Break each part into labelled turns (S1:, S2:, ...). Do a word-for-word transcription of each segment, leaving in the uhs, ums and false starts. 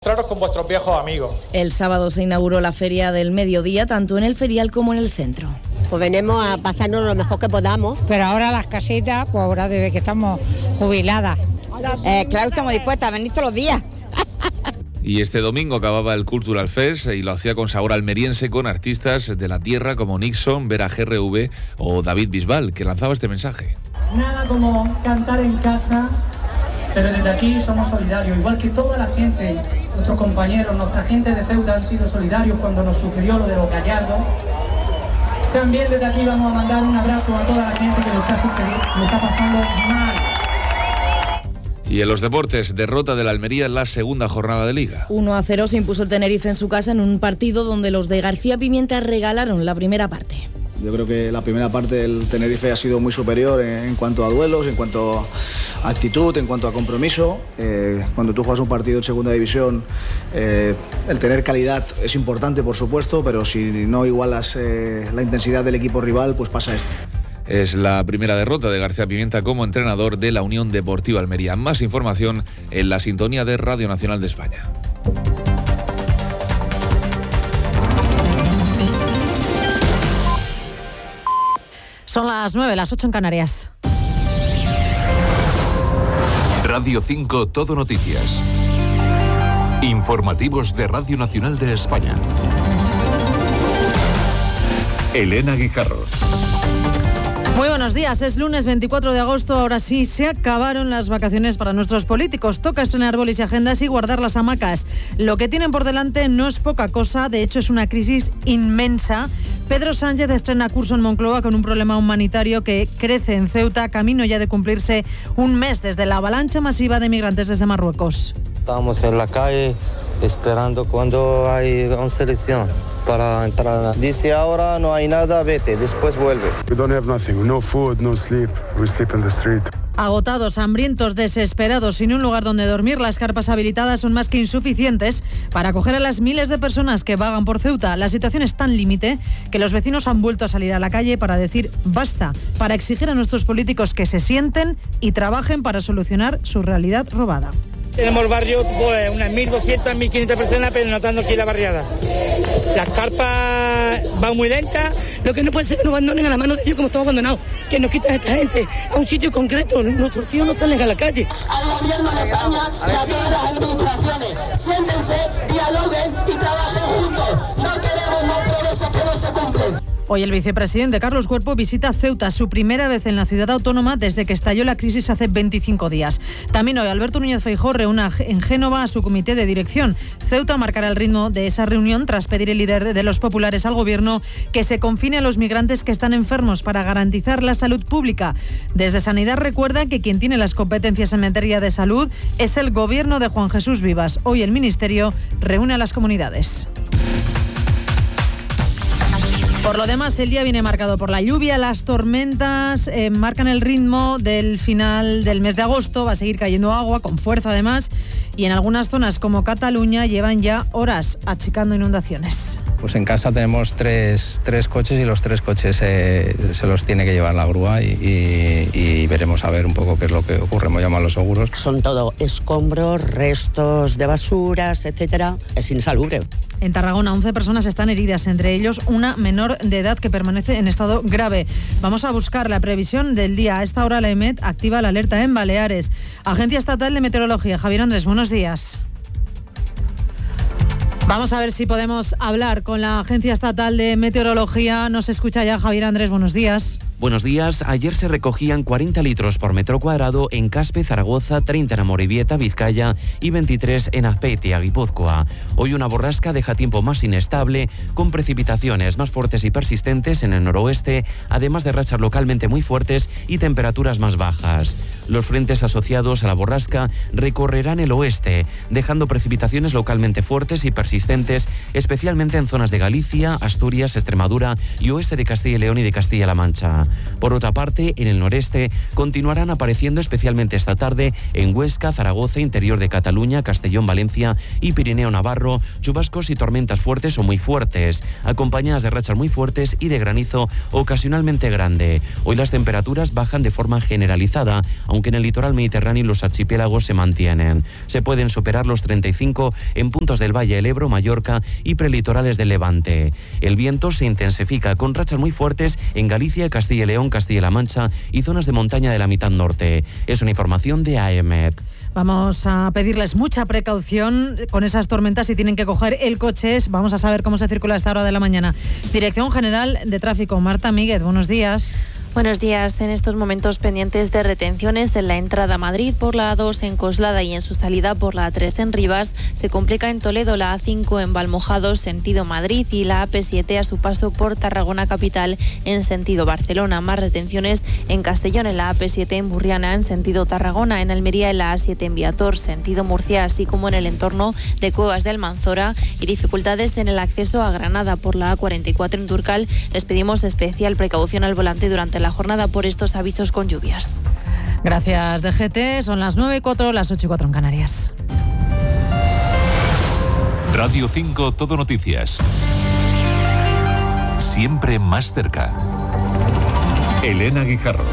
S1: Encontraros con vuestros viejos amigos.
S2: El sábado se inauguró la Feria del Mediodía, tanto en el ferial como en el centro.
S3: Pues venimos a pasarnos lo mejor que podamos.
S4: Pero ahora las casitas, pues ahora desde que estamos jubiladas.
S3: Eh, claro, estamos dispuestas a venir todos los días.
S5: Y este domingo acababa el Cultural Fest y lo hacía con sabor almeriense, con artistas de la tierra como Nixon, Vera G R V o David Bisbal, que lanzaba este mensaje.
S6: Nada como cantar en casa, pero desde aquí somos solidarios, igual que toda la gente, nuestros compañeros, nuestra gente de Ceuta han sido solidarios cuando nos sucedió lo de los Gallardos. También desde aquí vamos a mandar un abrazo a toda la gente que lo está, lo está pasando mal.
S5: Y en los deportes, derrota del Almería en la segunda jornada de Liga.
S2: uno a cero se impuso el Tenerife en su casa en un partido donde los de García Pimienta regalaron la primera parte.
S7: Yo creo que la primera parte del Tenerife ha sido muy superior en cuanto a duelos, en cuanto a actitud, en cuanto a compromiso. Eh, cuando tú juegas un partido en segunda división, eh, el tener calidad es importante, por supuesto, pero si no igualas eh, la intensidad del equipo rival, pues pasa esto.
S5: Es la primera derrota de García Pimienta como entrenador de la Unión Deportiva Almería. Más información en la sintonía de Radio Nacional de España.
S8: Son las nueve, las ocho en Canarias.
S9: Radio cinco Todo Noticias. Informativos de Radio Nacional de España. Elena Guijarro.
S8: Muy buenos días, es lunes veinticuatro de agosto, ahora sí se acabaron las vacaciones para nuestros políticos. Toca estrenar bolis y agendas y guardar las hamacas. Lo que tienen por delante no es poca cosa, de hecho es una crisis inmensa. Pedro Sánchez estrena curso en Moncloa con un problema humanitario que crece en Ceuta, camino ya de cumplirse un mes desde la avalancha masiva de migrantes desde Marruecos.
S10: Estamos en la calle esperando cuando hay una selección para entrar. Dice ahora no hay nada, vete, después vuelve.
S11: We don't have nothing, no food, no sleep. We sleep in the street.
S8: Agotados, hambrientos, desesperados, sin un lugar donde dormir, las carpas habilitadas son más que insuficientes para acoger a las miles de personas que vagan por Ceuta. La situación es tan límite que los vecinos han vuelto a salir a la calle para decir basta, para exigir a nuestros políticos que se sienten y trabajen para solucionar su realidad robada.
S12: Tenemos el barrio, pues, unas mil doscientas, mil quinientas personas, pero notando aquí la barriada. Las carpas van muy lentas.
S13: Lo que no puede ser que nos abandonen a la mano de Dios como estamos abandonados. Que nos quiten a esta gente a un sitio concreto. Nuestros hijos no salen a la calle.
S14: Al gobierno de España y a todas las administraciones. Siéntense, dialoguen y trabajen juntos. No queremos más promesas que no se cumplen.
S8: Hoy el vicepresidente Carlos Cuerpo visita Ceuta, su primera vez en la ciudad autónoma desde que estalló la crisis hace veinticinco días. También hoy Alberto Núñez Feijóo reúne en Génova a su comité de dirección. Ceuta marcará el ritmo de esa reunión tras pedir el líder de los populares al gobierno que se confine a los migrantes que están enfermos para garantizar la salud pública. Desde Sanidad recuerda que quien tiene las competencias en materia de salud es el gobierno de Juan Jesús Vivas. Hoy el ministerio reúne a las comunidades. Por lo demás, el día viene marcado por la lluvia, las tormentas eh, marcan el ritmo del final del mes de agosto, va a seguir cayendo agua con fuerza además y en algunas zonas como Cataluña llevan ya horas achicando inundaciones.
S15: Pues en casa tenemos tres, tres coches y los tres coches eh, se los tiene que llevar la grúa y, y, y veremos a ver un poco qué es lo que ocurre, me llaman los seguros.
S3: Son todo escombros, restos de basuras, etcétera. Es insalubre.
S8: En Tarragona, once personas están heridas, entre ellos una menor de edad que permanece en estado grave. Vamos a buscar la previsión del día. A esta hora la E M E T activa la alerta en Baleares. Agencia Estatal de Meteorología. Javier Andrés, buenos días. Vamos a ver si podemos hablar con la Agencia Estatal de Meteorología. Nos escucha ya Javier Andrés, buenos días.
S16: Buenos días. Ayer se recogían cuarenta litros por metro cuadrado en Caspe, Zaragoza, treinta en Amorebieta, Vizcaya y veintitrés en Azpeitia, Guipúzcoa. Hoy una borrasca deja tiempo más inestable, con precipitaciones más fuertes y persistentes en el noroeste, además de rachas localmente muy fuertes y temperaturas más bajas. Los frentes asociados a la borrasca recorrerán el oeste, dejando precipitaciones localmente fuertes y persistentes, especialmente en zonas de Galicia, Asturias, Extremadura y oeste de Castilla y León y de Castilla-La Mancha. Por otra parte, en el noreste continuarán apareciendo especialmente esta tarde en Huesca, Zaragoza, interior de Cataluña, Castellón, Valencia y Pirineo Navarro, chubascos y tormentas fuertes o muy fuertes, acompañadas de rachas muy fuertes y de granizo ocasionalmente grande. Hoy las temperaturas bajan de forma generalizada, aunque en el litoral mediterráneo y los archipiélagos se mantienen. Se pueden superar los treinta y cinco en puntos del Valle del Ebro, Mallorca y prelitorales del Levante. El viento se intensifica con rachas muy fuertes en Galicia, Castilla y León, Castilla-La Mancha y zonas de montaña de la mitad norte. Es una información de A E M E T.
S8: Vamos a pedirles mucha precaución con esas tormentas si tienen que coger el coche. Vamos a saber cómo se circula a esta hora de la mañana. Dirección General de Tráfico, Marta Míguez, buenos días.
S1: Buenos días. En estos momentos pendientes de retenciones en la entrada a Madrid por la A dos en Coslada y en su salida por la A tres en Rivas. Se complica en Toledo la A cinco en Valmojados, sentido Madrid, y la A P siete a su paso por Tarragona capital en sentido Barcelona. Más retenciones en Castellón en la A P siete en Burriana en sentido Tarragona, en Almería en la A siete en Viator, sentido Murcia, así como en el entorno de Cuevas de Almanzora, y dificultades en el acceso a Granada por la A cuarenta y cuatro en Turcal. Les pedimos especial precaución al volante durante la jornada por estos avisos con lluvias.
S8: Gracias, D G T. Son las nueve y cuatro, las ocho y cuatro en Canarias.
S9: Radio cinco Todo Noticias. Siempre más cerca. Elena Guijarro.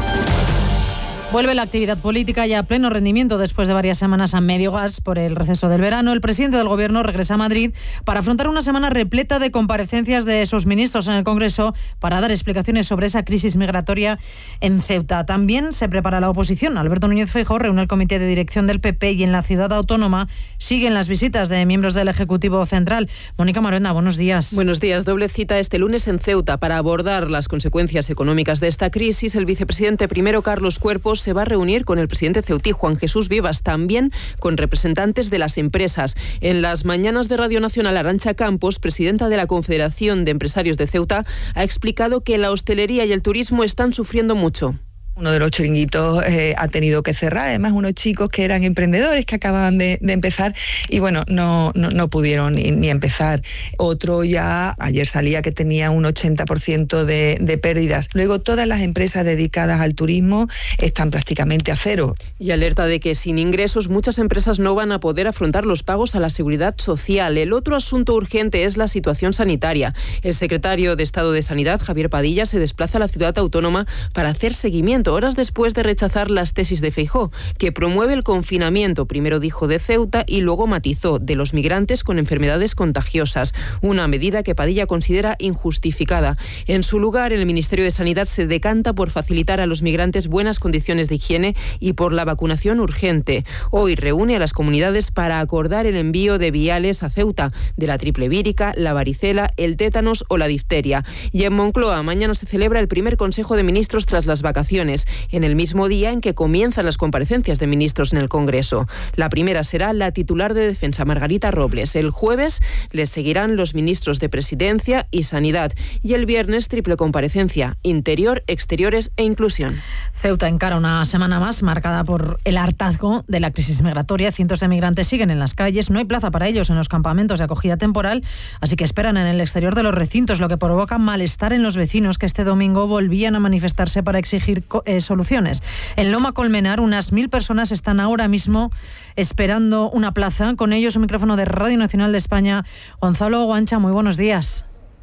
S8: Vuelve la actividad política ya a pleno rendimiento después de varias semanas a medio gas por el receso del verano. El presidente del Gobierno regresa a Madrid para afrontar una semana repleta de comparecencias de sus ministros en el Congreso para dar explicaciones sobre esa crisis migratoria en Ceuta. También se prepara la oposición. Alberto Núñez Feijóo reúne el comité de dirección del P P y en la ciudad autónoma siguen las visitas de miembros del Ejecutivo Central. Mónica Maruenda, buenos días.
S17: Buenos días. Doble cita este lunes en Ceuta para abordar las consecuencias económicas de esta crisis. El vicepresidente primero, Carlos Cuerpos, se va a reunir con el presidente ceutí, Juan Jesús Vivas, también con representantes de las empresas. En las mañanas de Radio Nacional, Arantxa Campos, presidenta de la Confederación de Empresarios de Ceuta, ha explicado que la hostelería y el turismo están sufriendo mucho.
S18: Uno de los chiringuitos eh, ha tenido que cerrar, además unos chicos que eran emprendedores que acababan de, de empezar y bueno, no, no, no pudieron ni, ni empezar. Otro ya, ayer salía que tenía un ochenta por ciento de, de pérdidas. Luego todas las empresas dedicadas al turismo están prácticamente a cero.
S17: Y alerta de que sin ingresos muchas empresas no van a poder afrontar los pagos a la seguridad social. El otro asunto urgente es la situación sanitaria. El secretario de Estado de Sanidad, Javier Padilla, se desplaza a la ciudad autónoma para hacer seguimiento, horas después de rechazar las tesis de Feijóo, que promueve el confinamiento, primero dijo de Ceuta y luego matizó de los migrantes con enfermedades contagiosas, una medida que Padilla considera injustificada. En su lugar, el Ministerio de Sanidad se decanta por facilitar a los migrantes buenas condiciones de higiene y por la vacunación urgente. Hoy reúne a las comunidades para acordar el envío de viales a Ceuta de la triple vírica, la varicela, el tétanos o la difteria. Y en Moncloa, mañana se celebra el primer Consejo de Ministros tras las vacaciones, en el mismo día en que comienzan las comparecencias de ministros en el Congreso. La primera será la titular de Defensa, Margarita Robles. El jueves les seguirán los ministros de Presidencia y Sanidad. Y el viernes, triple comparecencia, Interior, Exteriores e Inclusión.
S8: Ceuta encara una semana más marcada por el hartazgo de la crisis migratoria. Cientos de migrantes siguen en las calles. No hay plaza para ellos en los campamentos de acogida temporal, así que esperan en el exterior de los recintos, lo que provoca malestar en los vecinos que este domingo volvían a manifestarse para exigir eh, soluciones. En Loma Colmenar, unas mil personas están ahora mismo esperando una plaza. Con ellos, un micrófono de Radio Nacional de España. Gonzalo Guancha, muy buenos días.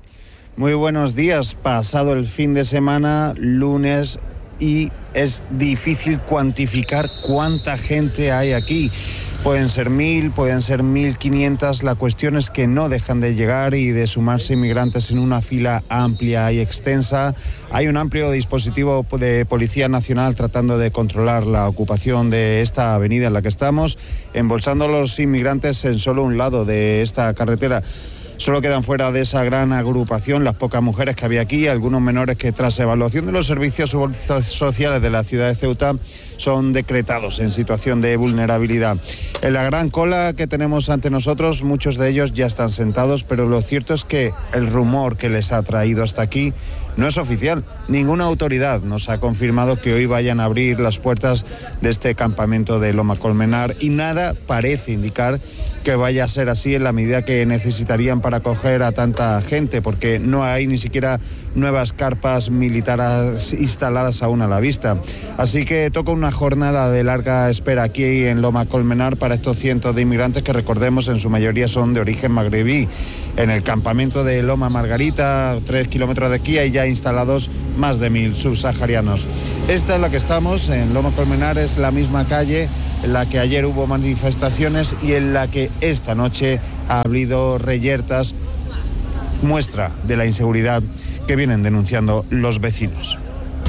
S19: Muy buenos días. Pasado el fin de semana, lunes, y es difícil cuantificar cuánta gente hay aquí. Pueden ser mil, pueden ser mil quinientas. La cuestión es que no dejan de llegar y de sumarse inmigrantes en una fila amplia y extensa. Hay un amplio dispositivo de Policía Nacional tratando de controlar la ocupación de esta avenida en la que estamos, embolsando a los inmigrantes en solo un lado de esta carretera. Solo quedan fuera de esa gran agrupación las pocas mujeres que había aquí, algunos menores que tras evaluación de los servicios sociales de la ciudad de Ceuta son decretados en situación de vulnerabilidad. En la gran cola que tenemos ante nosotros, muchos de ellos ya están sentados, pero lo cierto es que el rumor que les ha traído hasta aquí no es oficial. Ninguna autoridad nos ha confirmado que hoy vayan a abrir las puertas de este campamento de Loma Colmenar y nada parece indicar que vaya a ser así en la medida que necesitarían para acoger a tanta gente, porque no hay ni siquiera nuevas carpas militares instaladas aún a la vista. Así que toca una jornada de larga espera aquí en Loma Colmenar para estos cientos de inmigrantes que, recordemos, en su mayoría son de origen magrebí. En el campamento de Loma Margarita, tres kilómetros de aquí, hay ya instalados más de mil subsaharianos. Esta es la que estamos, en Loma Colmenar, es la misma calle en la que ayer hubo manifestaciones y en la que esta noche ha habido reyertas, muestra de la inseguridad que vienen denunciando los vecinos.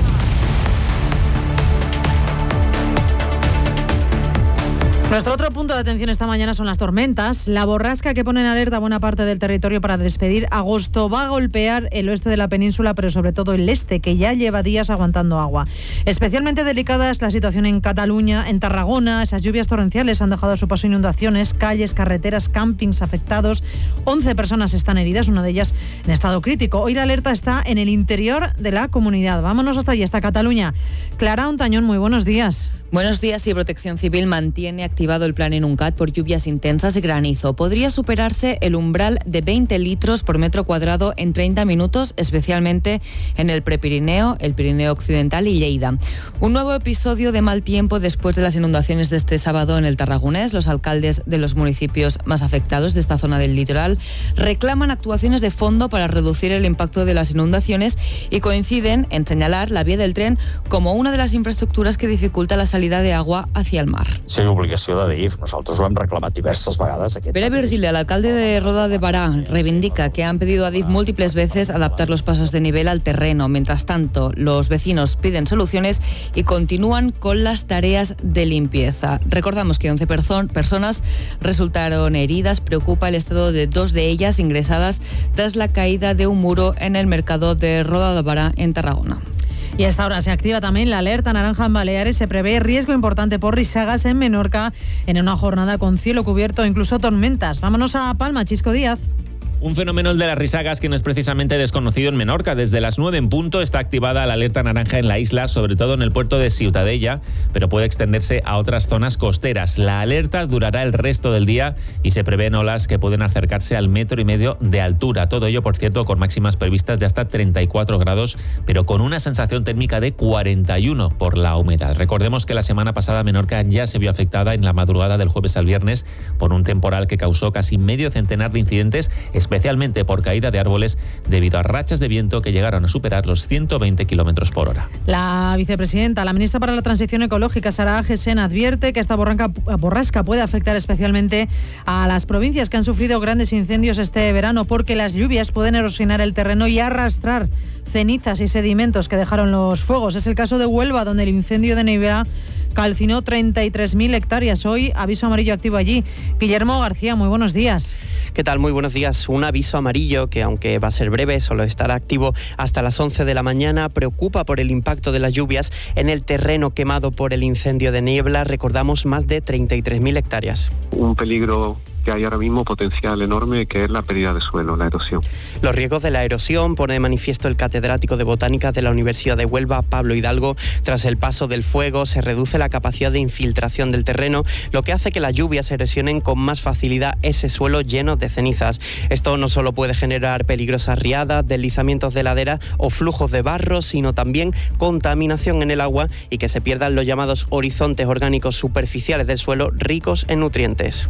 S8: Nuestro otro punto de atención esta mañana son las tormentas. La borrasca que pone en alerta buena parte del territorio para despedir agosto va a golpear el oeste de la península, pero sobre todo el este, que ya lleva días aguantando agua. Especialmente delicada es la situación en Cataluña, en Tarragona. Esas lluvias torrenciales han dejado a su paso inundaciones, calles, carreteras, campings afectados. once personas están heridas, una de ellas en estado crítico. Hoy la alerta está en el interior de la comunidad. Vámonos hasta allí, hasta Cataluña. Clara Ontañón, muy buenos días.
S20: Buenos días. Y Protección Civil mantiene activado el plan Enuncat por lluvias intensas y granizo. Podría superarse el umbral de veinte litros por metro cuadrado en treinta minutos, especialmente en el Prepirineo, el Pirineo Occidental y Lleida. Un nuevo episodio de mal tiempo después de las inundaciones de este sábado en el Tarragonés. Los alcaldes de los municipios más afectados de esta zona del litoral reclaman actuaciones de fondo para reducir el impacto de las inundaciones y coinciden en señalar la vía del tren como una de las infraestructuras que dificulta la salida de agua hacia el mar.
S21: Sí, obligació de D I F. Nosaltres ho hem reclamat diverses vegades. Aquest
S20: Pere Virgili, el alcalde de Roda de Bará, reivindica que han pedido a D I F múltiples veces adaptar los pasos de nivel al terreno. Mientras tanto, los vecinos piden soluciones y continúan con las tareas de limpieza. Recordamos que once perso- personas resultaron heridas. Preocupa el estado de dos de ellas ingresadas tras la caída de un muro en el mercado de Roda de Bará, en Tarragona.
S8: Y a esta hora se activa también la alerta naranja en Baleares. Se prevé riesgo importante por risagas en Menorca en una jornada con cielo cubierto e incluso tormentas. Vámonos a Palma, Chisco Díaz.
S22: Un fenómeno, el de las risagas, que no es precisamente desconocido en Menorca. Desde las nueve en punto está activada la alerta naranja en la isla, sobre todo en el puerto de Ciutadella, pero puede extenderse a otras zonas costeras. La alerta durará el resto del día y se prevén olas que pueden acercarse al metro y medio de altura. Todo ello, por cierto, con máximas previstas de hasta treinta y cuatro grados, pero con una sensación térmica de cuarenta y uno por la humedad. Recordemos que la semana pasada Menorca ya se vio afectada en la madrugada del jueves al viernes por un temporal que causó casi medio centenar de incidentes, especialmente por caída de árboles debido a rachas de viento que llegaron a superar los ciento veinte kilómetros por hora.
S8: La vicepresidenta, la ministra para la Transición Ecológica, Sara Agesen, advierte que esta borranca, borrasca puede afectar especialmente a las provincias que han sufrido grandes incendios este verano, porque las lluvias pueden erosionar el terreno y arrastrar cenizas y sedimentos que dejaron los fuegos. Es el caso de Huelva, donde el incendio de Neira calcinó treinta y tres mil hectáreas. Hoy aviso amarillo activo allí. Guillermo García, muy buenos días.
S23: ¿Qué tal? Muy buenos días. Un aviso amarillo que, aunque va a ser breve, solo estará activo hasta las once de la mañana. Preocupa por el impacto de las lluvias en el terreno quemado por el incendio de Niebla. Recordamos, más de treinta y tres mil hectáreas.
S24: Un peligro que hay ahora mismo potencial enorme, que es la pérdida de suelo, la erosión.
S23: Los riesgos de la erosión pone de manifiesto el catedrático de Botánica de la Universidad de Huelva, Pablo Hidalgo. Tras el paso del fuego se reduce la capacidad de infiltración del terreno, lo que hace que las lluvias erosionen con más facilidad ese suelo lleno de cenizas. Esto no solo puede generar peligrosas riadas, deslizamientos de ladera o flujos de barro, sino también contaminación en el agua y que se pierdan los llamados horizontes orgánicos superficiales del suelo ricos en nutrientes.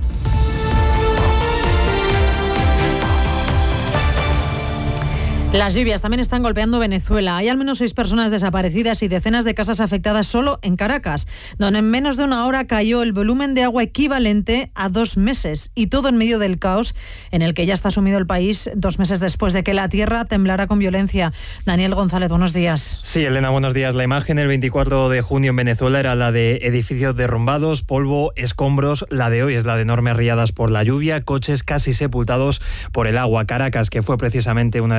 S8: Las lluvias también están golpeando Venezuela. Hay al menos seis personas desaparecidas y decenas de casas afectadas solo en Caracas, donde en menos de una hora cayó el volumen de agua equivalente a dos meses. Y todo en medio del caos en el que ya está sumido el país dos meses después de que la tierra temblara con violencia. Daniel González, buenos días.
S25: Sí, Elena, buenos días. La imagen el veinticuatro de junio en Venezuela era la de edificios derrumbados, polvo, escombros. La de hoy es la de enormes riadas por la lluvia, coches casi sepultados por el agua. Caracas, que fue precisamente una de las zonas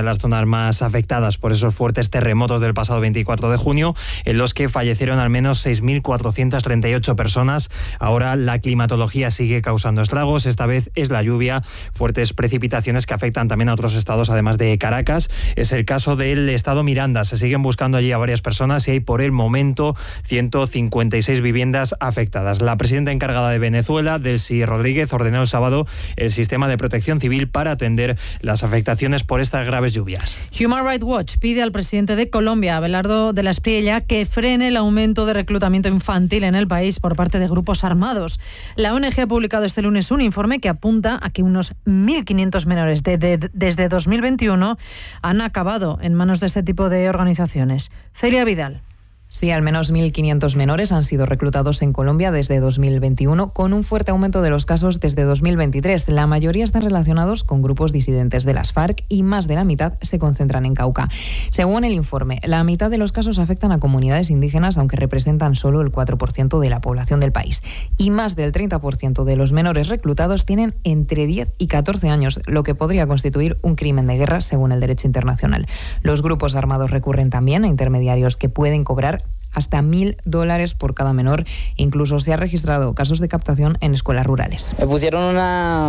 S25: zonas más afectadas por esos fuertes terremotos del pasado veinticuatro de junio, en los que fallecieron al menos seis mil cuatrocientas treinta y ocho personas. Ahora la climatología sigue causando estragos. Esta vez es la lluvia, fuertes precipitaciones que afectan también a otros estados, además de Caracas. Es el caso del estado Miranda. Se siguen buscando allí a varias personas y hay por el momento ciento cincuenta y seis viviendas afectadas. La presidenta encargada de Venezuela, Delcy Rodríguez, ordenó el sábado el sistema de protección civil para atender las afectaciones por estas graves lluvias.
S8: Human Rights Watch pide al presidente de Colombia, Abelardo de la Espriella, que frene el aumento de reclutamiento infantil en el país por parte de grupos armados. La O N G ha publicado este lunes un informe que apunta a que unos mil quinientos menores de, de, desde dos mil veintiuno han acabado en manos de este tipo de organizaciones. Celia Vidal.
S2: Sí, al menos mil quinientos menores han sido reclutados en Colombia desde dos mil veintiuno, con un fuerte aumento de los casos desde dos mil veintitrés. La mayoría están relacionados con grupos disidentes de las FARC y más de la mitad se concentran en Cauca. Según el informe, la mitad de los casos afectan a comunidades indígenas, aunque representan solo el cuatro por ciento de la población del país. Y más del treinta por ciento de los menores reclutados tienen entre diez y catorce años, lo que podría constituir un crimen de guerra según el derecho internacional. Los grupos armados recurren también a intermediarios que pueden cobrar hasta mil dólares por cada menor. Incluso se han registrado casos de captación en escuelas rurales.
S4: Me pusieron una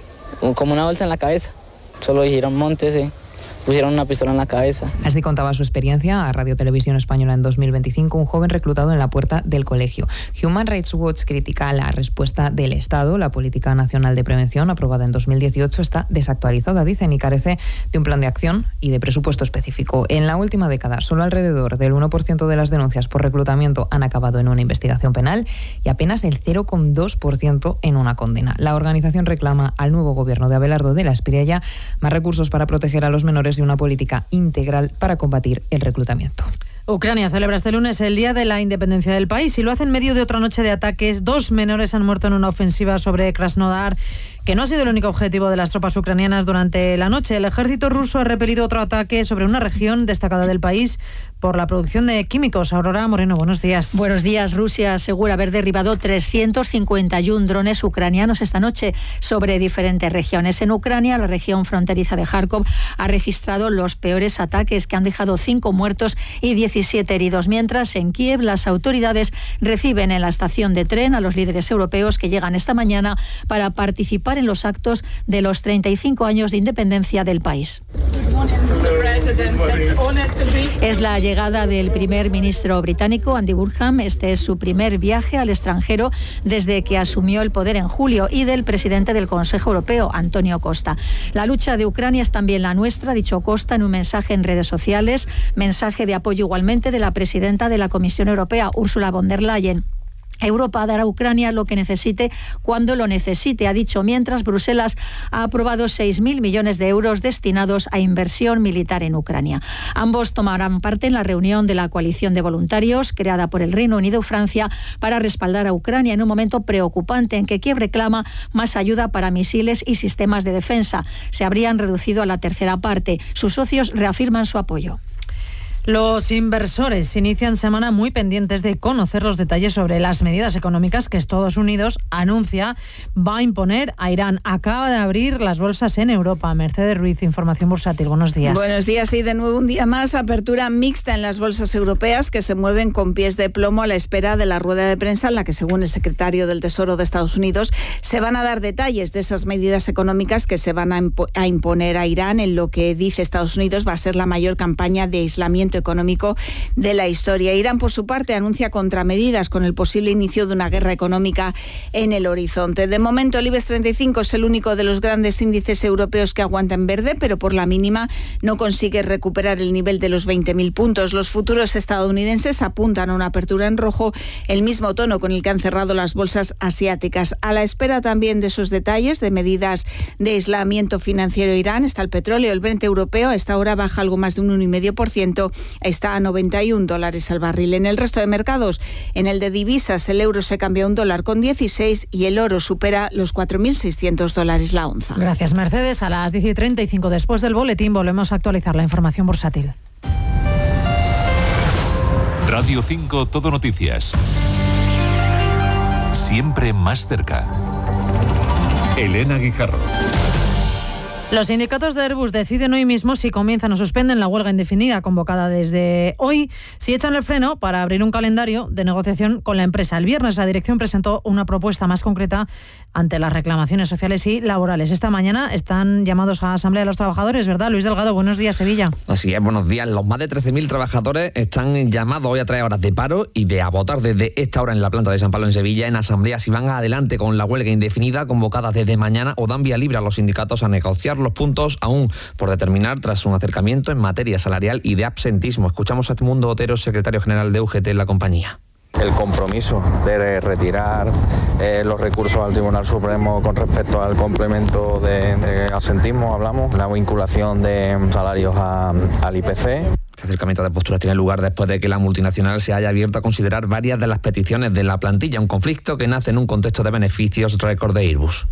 S4: como una bolsa en la cabeza. Solo dijeron montes, ¿eh? Pusieron una pistola en la cabeza.
S2: Así contaba su experiencia a Radio Televisión Española en dos mil veinticinco, un joven reclutado en la puerta del colegio. Human Rights Watch critica la respuesta del Estado. La Política Nacional de Prevención, aprobada en dos mil dieciocho, está desactualizada, dicen, y carece de un plan de acción y de presupuesto específico. En la última década, solo alrededor del uno por ciento de las denuncias por reclutamiento han acabado en una investigación penal y apenas el cero coma dos por ciento en una condena. La organización reclama al nuevo gobierno de Abelardo de la Espriella más recursos para proteger a los menores y una política integral para combatir el reclutamiento.
S8: Ucrania celebra este lunes el Día de la Independencia del país y lo hace en medio de otra noche de ataques. Dos menores han muerto en una ofensiva sobre Krasnodar, que no ha sido el único objetivo de las tropas ucranianas durante la noche. El ejército ruso ha repelido otro ataque sobre una región destacada del país por la producción de químicos. Aurora Moreno, buenos días.
S5: Buenos días. Rusia asegura haber derribado trescientos cincuenta y uno drones ucranianos esta noche sobre diferentes regiones. En Ucrania, la región fronteriza de Kharkov ha registrado los peores ataques, que han dejado cinco muertos y diecisiete heridos, mientras en Kiev las autoridades reciben en la estación de tren a los líderes europeos que llegan esta mañana para participar en los actos de los treinta y cinco años de independencia del país. Es la llegada del primer ministro británico, Andy Burnham. Este es su primer viaje al extranjero desde que asumió el poder en julio, y del presidente del Consejo Europeo, Antonio Costa. La lucha de Ucrania es también la nuestra, ha dicho Costa en un mensaje en redes sociales, mensaje de apoyo igualmente de la presidenta de la Comisión Europea, Ursula von der Leyen. Europa dará a Ucrania lo que necesite cuando lo necesite, ha dicho, mientras Bruselas ha aprobado seis mil millones de euros destinados a inversión militar en Ucrania. Ambos tomarán parte en la reunión de la coalición de voluntarios creada por el Reino Unido y Francia para respaldar a Ucrania en un momento preocupante en que Kiev reclama más ayuda para misiles y sistemas de defensa. Se habrían reducido a la tercera parte. Sus socios reafirman su apoyo.
S8: Los inversores inician semana muy pendientes de conocer los detalles sobre las medidas económicas que Estados Unidos anuncia va a imponer a Irán. Acaba de abrir las bolsas en Europa. Mercedes Ruiz, Información Bursátil. Buenos días.
S6: Buenos días y de nuevo un día más. Apertura mixta en las bolsas europeas, que se mueven con pies de plomo a la espera de la rueda de prensa en la que, según el secretario del Tesoro de Estados Unidos, se van a dar detalles de esas medidas económicas que se van a, impo- a imponer a Irán en lo que, dice Estados Unidos, va a ser la mayor campaña de aislamiento económico de la historia. Irán, por su parte, anuncia contramedidas con el posible inicio de una guerra económica en el horizonte. De momento, el IBEX treinta y cinco es el único de los grandes índices europeos que aguanta en verde, pero por la mínima no consigue recuperar el nivel de los veinte mil puntos. Los futuros estadounidenses apuntan a una apertura en rojo, el mismo tono con el que han cerrado las bolsas asiáticas. A la espera también de esos detalles de medidas de aislamiento financiero Irán está el petróleo. El Brent europeo a esta hora baja algo más de un uno coma cinco por ciento. Está a noventa y un dólares al barril. En el resto de mercados, en el de divisas, el euro se cambia a un dólar con dieciséis y el oro supera los cuatro mil seiscientos dólares la onza.
S8: Gracias, Mercedes. A las diez y treinta y cinco después del boletín volvemos a actualizar la información bursátil.
S9: Radio cinco Todo Noticias. Siempre más cerca. Elena Guijarro.
S8: Los sindicatos de Airbus deciden hoy mismo si comienzan o suspenden la huelga indefinida convocada desde hoy, si echan el freno para abrir un calendario de negociación con la empresa. El viernes la dirección presentó una propuesta más concreta ante las reclamaciones sociales y laborales. Esta mañana están llamados a asamblea los trabajadores, ¿verdad? Luis Delgado, buenos días, Sevilla.
S7: Así es, buenos días. Los más de trece mil trabajadores están llamados hoy a tres horas de paro y de a votar desde esta hora en la planta de San Pablo en Sevilla en asamblea si van adelante con la huelga indefinida convocada desde mañana o dan vía libre a los sindicatos a negociar los puntos aún por determinar tras un acercamiento en materia salarial y de absentismo. Escuchamos a Edmundo Otero, secretario general de U G T en la compañía.
S10: El compromiso de retirar eh, los recursos al Tribunal Supremo con respecto al complemento de, de absentismo, hablamos, la vinculación de salarios a, al I P C.
S7: Este acercamiento de posturas tiene lugar después de que la multinacional se haya abierto a considerar varias de las peticiones de la plantilla, un conflicto que nace en un contexto de beneficios récord de Airbus.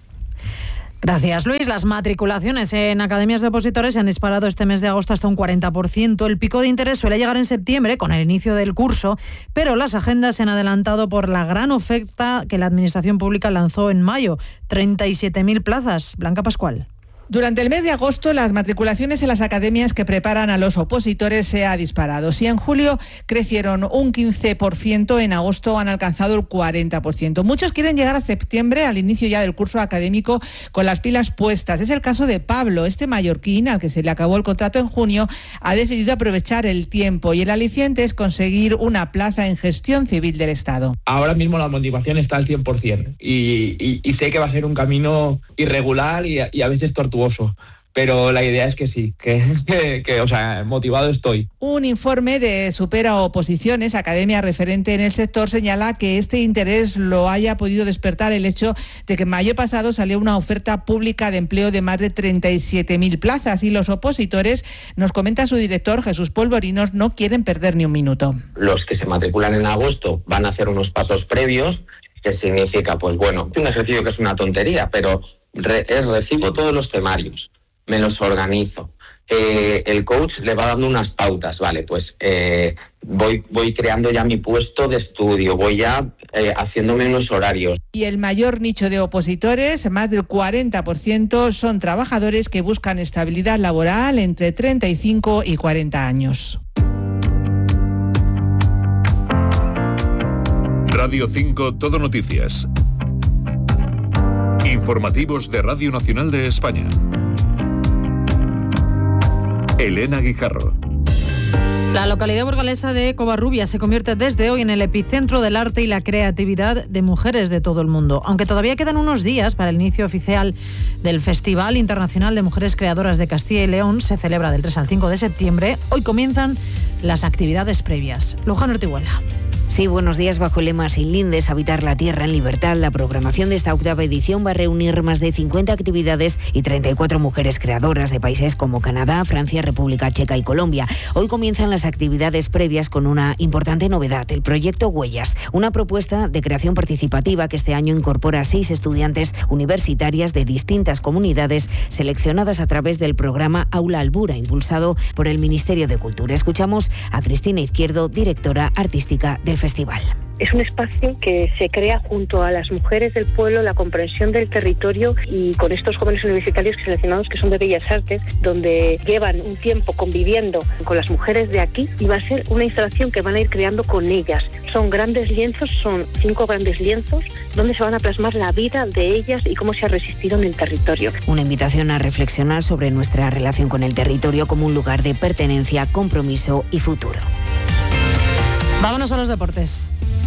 S8: Gracias, Luis. Las matriculaciones en academias de opositores se han disparado este mes de agosto hasta un cuarenta por ciento. El pico de interés suele llegar en septiembre, con el inicio del curso, pero las agendas se han adelantado por la gran oferta que la Administración Pública lanzó en mayo. treinta y siete mil plazas. Blanca Pascual.
S11: Durante el mes de agosto, las matriculaciones en las academias que preparan a los opositores se ha disparado. Si en julio crecieron un quince por ciento, en agosto han alcanzado el cuarenta por ciento. Muchos quieren llegar a septiembre, al inicio ya del curso académico, con las pilas puestas. Es el caso de Pablo. Este mallorquín, al que se le acabó el contrato en junio, ha decidido aprovechar el tiempo y el aliciente es conseguir una plaza en gestión civil del Estado.
S12: Ahora mismo la motivación está al cien por ciento y, y, y sé que va a ser un camino irregular y, y a veces tortuoso. Pero la idea es que sí, que, que, que, o sea, motivado estoy.
S11: Un informe de Supera Oposiciones, academia referente en el sector, señala que este interés lo haya podido despertar el hecho de que en mayo pasado salió una oferta pública de empleo de más de treinta y siete mil plazas y los opositores, nos comenta su director Jesús Polvorinos, no quieren perder ni un minuto.
S13: Los que se matriculan en agosto van a hacer unos pasos previos, que significa, pues bueno, un ejercicio que es una tontería, pero re- es recibo todos los temarios. Me los organizo. Eh, el coach le va dando unas pautas, vale, pues eh, voy voy creando ya mi puesto de estudio, voy ya eh, haciéndome unos horarios.
S11: Y el mayor nicho de opositores, más del cuarenta por ciento, son trabajadores que buscan estabilidad laboral entre treinta y cinco y cuarenta años.
S9: Radio cinco Todo Noticias. Informativos de Radio Nacional de España. Elena Guijarro.
S8: La localidad burgalesa de Covarrubias se convierte desde hoy en el epicentro del arte y la creatividad de mujeres de todo el mundo. Aunque todavía quedan unos días para el inicio oficial del Festival Internacional de Mujeres Creadoras de Castilla y León, se celebra del tres al cinco de septiembre, hoy comienzan las actividades previas. Luján Ortiguela.
S26: Sí, buenos días. Bajo el lema Sin lindes, habitar la tierra en libertad, la programación de esta octava edición va a reunir más de cincuenta actividades y treinta y cuatro mujeres creadoras de países como Canadá, Francia, República Checa y Colombia. Hoy comienzan las actividades previas con una importante novedad, el proyecto Huellas, una propuesta de creación participativa que este año incorpora a seis estudiantes universitarias de distintas comunidades seleccionadas a través del programa Aula Albura, impulsado por el Ministerio de Cultura. Escuchamos a Cristina Izquierdo, directora artística del festival.
S27: Es un espacio que se crea junto a las mujeres del pueblo, la comprensión del territorio y con estos jóvenes universitarios seleccionados que son de Bellas Artes, donde llevan un tiempo conviviendo con las mujeres de aquí y va a ser una instalación que van a ir creando con ellas. Son grandes lienzos, son cinco grandes lienzos donde se van a plasmar la vida de ellas y cómo se ha resistido en el territorio.
S26: Una invitación a reflexionar sobre nuestra relación con el territorio como un lugar de pertenencia, compromiso y futuro.
S8: Vámonos a los deportes.